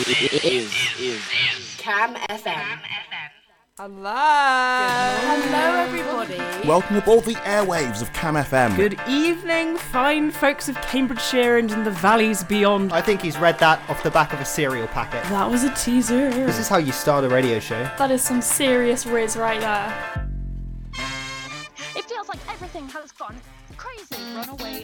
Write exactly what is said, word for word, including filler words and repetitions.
is is Cam F M. Hello. Hello, everybody. Welcome aboard the airwaves of Cam F M. Good evening, fine folks of Cambridgeshire and in the valleys beyond. I think he's read that off the back of a cereal packet. That was a teaser. This is how you start a radio show. That is some serious riz right there. It feels like everything has gone crazy. Run away